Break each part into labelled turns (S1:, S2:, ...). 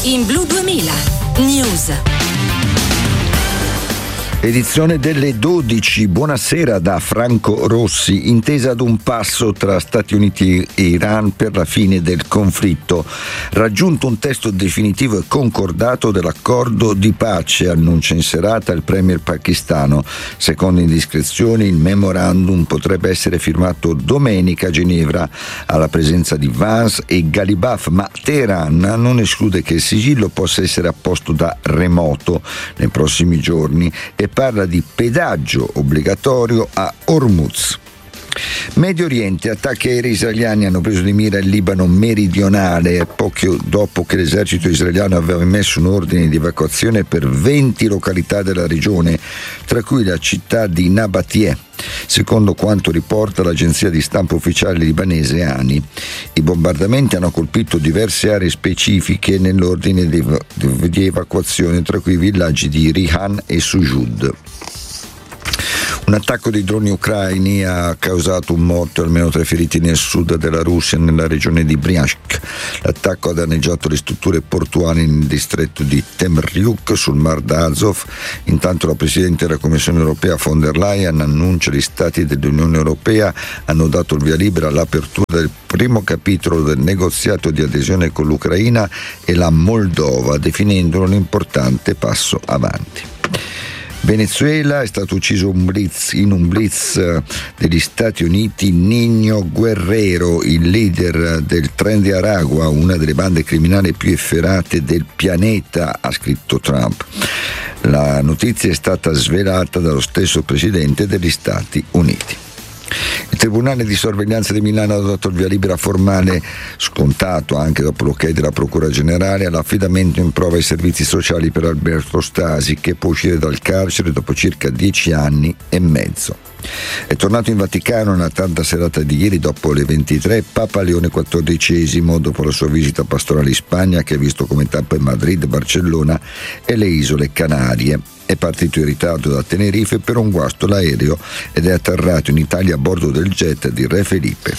S1: in Blu 2000 News.
S2: Edizione delle 12. Buonasera da Franco Rossi. Intesa ad un passo tra Stati Uniti e Iran per la fine del conflitto. Raggiunto un testo definitivo e concordato dell'accordo di pace, annuncia in serata il premier pakistano. Secondo indiscrezioni, il memorandum potrebbe essere firmato domenica a Ginevra alla presenza di Vance e Ghalibaf, ma Teheran non esclude che il sigillo possa essere apposto da remoto nei prossimi giorni e parla di pedaggio obbligatorio a Hormuz. Medio Oriente, attacchi aerei israeliani hanno preso di mira il Libano meridionale poco dopo che l'esercito israeliano aveva emesso un ordine di evacuazione per 20 località della regione, tra cui la città di Nabatie, secondo quanto riporta l'agenzia di stampa ufficiale libanese ANI. I bombardamenti hanno colpito diverse aree specifiche nell'ordine di evacuazione, tra cui i villaggi di Rihan e Sujud. Un attacco di droni ucraini ha causato un morto e almeno 3 feriti nel sud della Russia, nella regione di Bryansk. L'attacco ha danneggiato le strutture portuali nel distretto di Temryuk sul Mar d'Azov. Intanto la Presidente della Commissione europea von der Leyen annuncia che gli Stati dell'Unione Europea hanno dato il via libera all'apertura del primo capitolo del negoziato di adesione con l'Ucraina e la Moldova, definendolo un importante passo avanti. Venezuela, è stato ucciso in un blitz degli Stati Uniti Niño Guerrero, il leader del Tren de Aragua, una delle bande criminali più efferate del pianeta, ha scritto Trump. La notizia è stata svelata dallo stesso presidente degli Stati Uniti. Il Tribunale di sorveglianza di Milano ha dato il via libera formale, scontato anche dopo l'ok della Procura Generale, all'affidamento in prova ai servizi sociali per Alberto Stasi, che può uscire dal carcere dopo circa 10 anni e mezzo. È tornato in Vaticano nella tarda serata di ieri dopo le 23 Papa Leone XIV, dopo la sua visita pastorale in Spagna, che ha visto come tappe Madrid, Barcellona e le isole Canarie. È partito in ritardo da Tenerife per un guasto l'aereo ed è atterrato in Italia a bordo del jet di Re Felipe.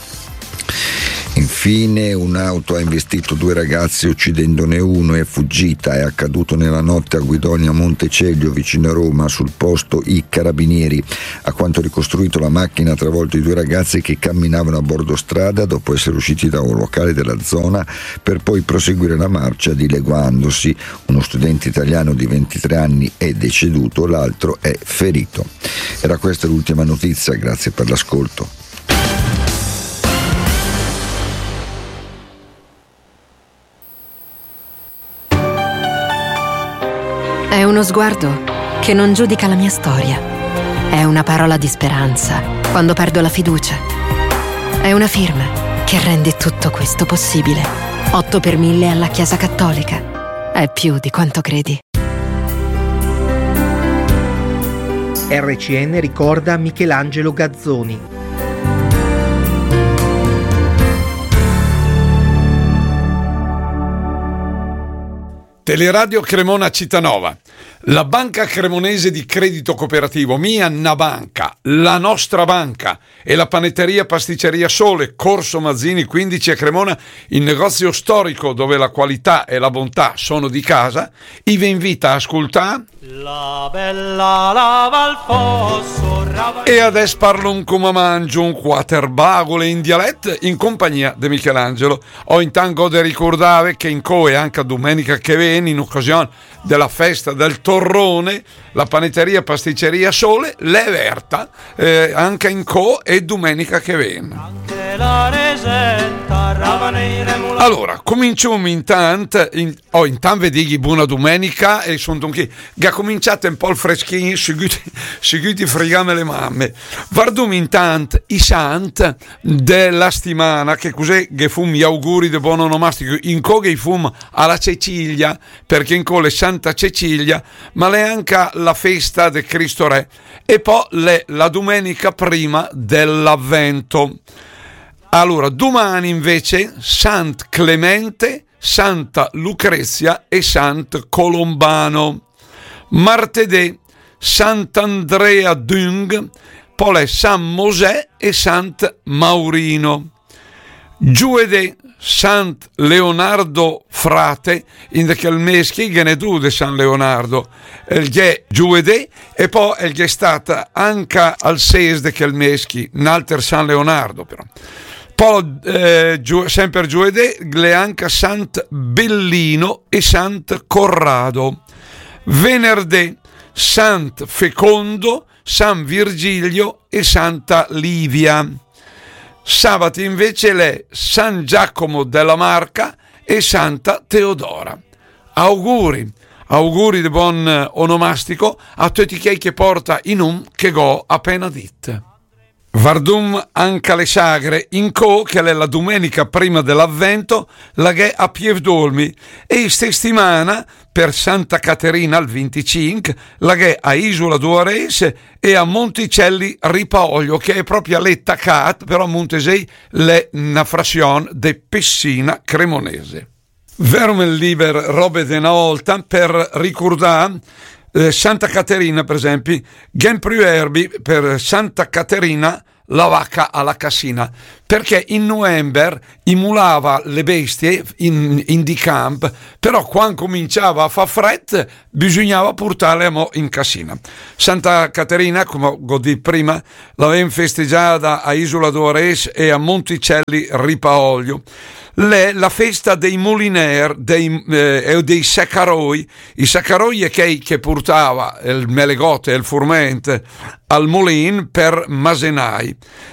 S2: Infine un'auto ha investito 2 ragazzi uccidendone uno, è fuggita. È accaduto nella notte a Guidonia Montecelio, vicino a Roma. Sul posto i carabinieri. A quanto ricostruito, la macchina ha travolto i 2 ragazzi che camminavano a bordo strada dopo essere usciti da un locale della zona per poi proseguire la marcia dileguandosi. Uno studente italiano di 23 anni è deceduto, l'altro è ferito. Era questa l'ultima notizia, grazie per l'ascolto.
S3: È uno sguardo che non giudica la mia storia. È una parola di speranza quando perdo la fiducia. È una firma che rende tutto questo possibile. 8 per 1000 alla Chiesa Cattolica. È più di quanto credi.
S4: RCN ricorda Michelangelo Gazzoni.
S5: Teleradio Cremona Cittànova. La banca cremonese di credito cooperativo Mia Na Banca, la nostra banca, e la panetteria pasticceria Sole, Corso Mazzini 15 a Cremona, il negozio storico dove la qualità e la bontà sono di casa, vi invita a ascoltare La bella lava al fosso. E adesso parlo un come mangio, un quaterbagole in dialetto in compagnia di Michelangelo. Ho intanto da ricordare che in coe anche domenica che viene, in occasione della festa del Torrone, la panetteria pasticceria Sole l'è aperta anche in co e domenica che viene. Allora, cominciamo intanto vedi buona domenica e sono che ha cominciato un po' il freschino, seguiti fregame le mamme. Guardiamo intanto i sant della settimana, che cos'è che fu gli auguri di buon onomastico, in co che fum alla Cecilia, perché in co le Santa Cecilia, ma l'è anche la festa del Cristo Re, e poi la domenica prima dell'Avvento. Allora, domani invece Sant Clemente, Santa Lucrezia e Sant Colombano. Martedì Sant'Andrea Dung, poi San Mosè e Sant Maurino. Giuede Sant Leonardo frate, in che il meschi gene du de San Leonardo, il che giuede, e poi il che è stata anche al ses de che il meschi, un altro San Leonardo però. Poi sempre giuede, le anche Sant Bellino e Sant Corrado. Venerdì Sant Fecondo, San Virgilio e Santa Livia. Sabato invece l'è San Giacomo della Marca e Santa Teodora. Auguri di buon onomastico a tutti quelli che porta in che go appena dit. Vardum anche le sagre in che è la domenica prima dell'avvento, la che a Pievdolmi, e settimana per Santa Caterina al 25, la che a Isola d'Uarese e a Monticelli Ripaolio, che è proprio l'Ettacat, però a Montesei l'è una frazione de Pessina Cremonese. Vermel liber robe de una volta per ricordare Santa Caterina, per esempio, gen erbi per Santa Caterina la vacca alla cassina, perché in novembre imulava le bestie in di camp, però quando cominciava a far freddo bisognava portarle in cassina. Santa Caterina, come ho detto prima, l'avevamo festeggiata a Isola d'Ores e a Monticelli Ripaolio. La festa dei moliner dei saccaroi. I saccaroi è che portava il melegote e il furmente al molin per masenai.